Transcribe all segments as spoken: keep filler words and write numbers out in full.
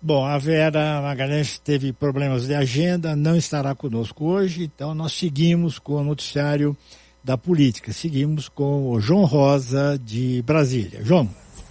Bom, a Vera Magalhães teve problemas de agenda, não estará conosco hoje, então nós seguimos com o noticiário da política, seguimos com o João Rosa de Brasília. João.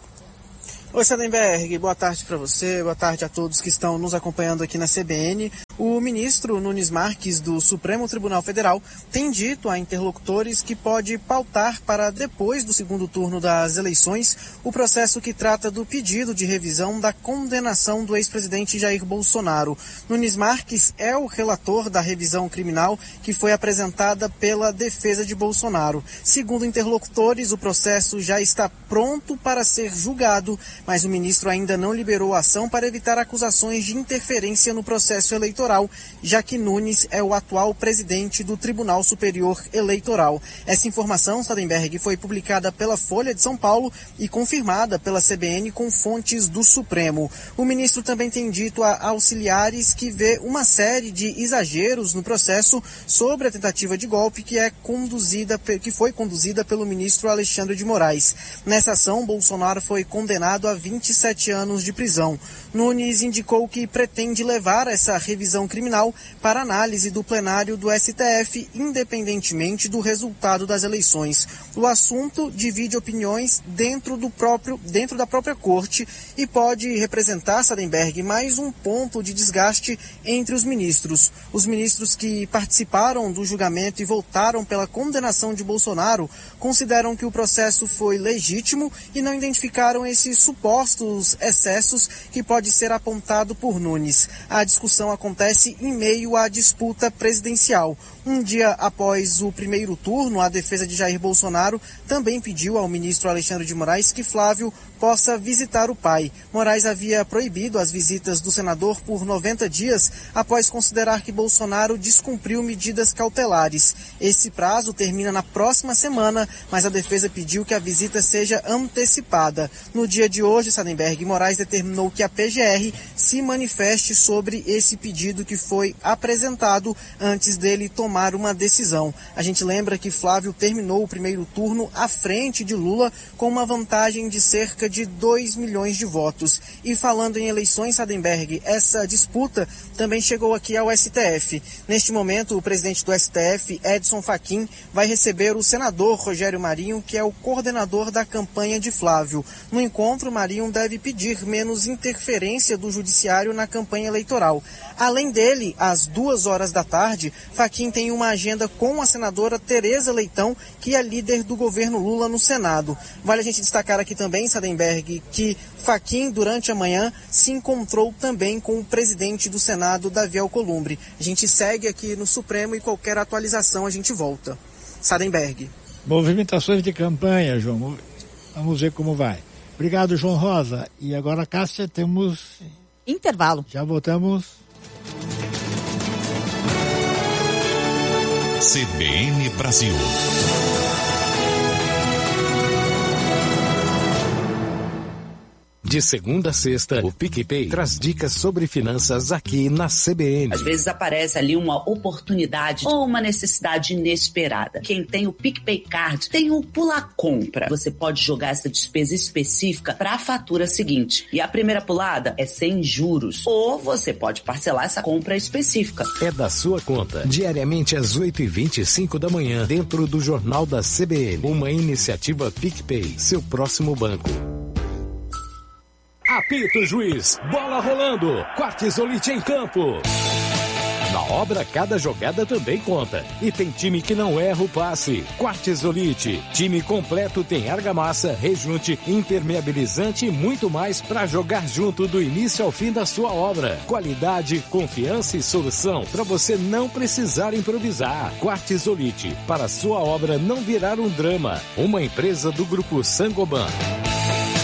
Oi, Sadenberg, boa tarde para você, boa tarde a todos que estão nos acompanhando aqui na C B N. O ministro Nunes Marques, do Supremo Tribunal Federal, tem dito a interlocutores que pode pautar para depois do segundo turno das eleições o processo que trata do pedido de revisão da condenação do ex-presidente Jair Bolsonaro. Nunes Marques é o relator da revisão criminal que foi apresentada pela defesa de Bolsonaro. Segundo interlocutores, o processo já está pronto para ser julgado, mas o ministro ainda não liberou a ação para evitar acusações de interferência no processo eleitoral, já que Nunes é o atual presidente do Tribunal Superior Eleitoral. Essa informação, Sadenberg, foi publicada pela Folha de São Paulo e confirmada pela C B N com fontes do Supremo. O ministro também tem dito a auxiliares que vê uma série de exageros no processo sobre a tentativa de golpe que é conduzida, que foi conduzida pelo ministro Alexandre de Moraes. Nessa ação, Bolsonaro foi condenado a vinte e sete anos de prisão. Nunes indicou que pretende levar essa revisão criminal para análise do plenário do S T F, independentemente do resultado das eleições. O assunto divide opiniões dentro, do próprio, dentro da própria corte e pode representar, Sadenberg, mais um ponto de desgaste entre os ministros. Os ministros que participaram do julgamento e votaram pela condenação de Bolsonaro consideram que o processo foi legítimo e não identificaram esses supostos excessos que pode ser apontado por Nunes. A discussão acontece em meio à disputa presidencial. Um dia após o primeiro turno, a defesa de Jair Bolsonaro também pediu ao ministro Alexandre de Moraes que Flávio possa visitar o pai. Moraes havia proibido as visitas do senador por noventa dias após considerar que Bolsonaro descumpriu medidas cautelares. Esse prazo termina na próxima semana, mas a defesa pediu que a visita seja antecipada. No dia de hoje, Sadenberg, Moraes determinou que a P G R se manifeste sobre esse pedido que foi apresentado antes dele tomar uma decisão. A gente lembra que Flávio terminou o primeiro turno à frente de Lula com uma vantagem de cerca de dois milhões de votos. E falando em eleições, Sadenberg, essa disputa também chegou aqui ao S T F. Neste momento, o presidente do S T F, Edson Fachin, vai receber o senador Rogério Marinho, que é o coordenador da campanha de Flávio. No encontro, Marinho deve pedir menos interferência do judiciário na campanha eleitoral. Além dele, às duas horas da tarde, Fachin tem uma agenda com a senadora Tereza Leitão, que é líder do governo Lula no Senado. Vale a gente destacar aqui também, Sadenberg, que Fachin, durante a manhã, se encontrou também com o presidente do Senado, Davi Alcolumbre. A gente segue aqui no Supremo e qualquer atualização a gente volta. Sadenberg. Movimentações de campanha, João. Vamos ver como vai. Obrigado, João Rosa. E agora, Cássia, temos... intervalo. Já voltamos. C B N Brasil. De segunda a sexta, o PicPay traz dicas sobre finanças aqui na C B N. Às vezes aparece ali uma oportunidade ou uma necessidade inesperada. Quem tem o PicPay Card tem o Pula Compra. Você pode jogar essa despesa específica para a fatura seguinte. E a primeira pulada é sem juros. Ou você pode parcelar essa compra específica. É da sua conta. Diariamente às oito e vinte e cinco da manhã, dentro do Jornal da C B N. Uma iniciativa PicPay, seu próximo banco. Apita o juiz, bola rolando, Quartzolite em campo. Na obra, cada jogada também conta. E tem time que não erra o passe. Quartzolite, time completo, tem argamassa, rejunte, impermeabilizante e muito mais para jogar junto do início ao fim da sua obra. Qualidade, confiança e solução para você não precisar improvisar. Quartzolite, para sua obra não virar um drama. Uma empresa do Grupo Sangoban.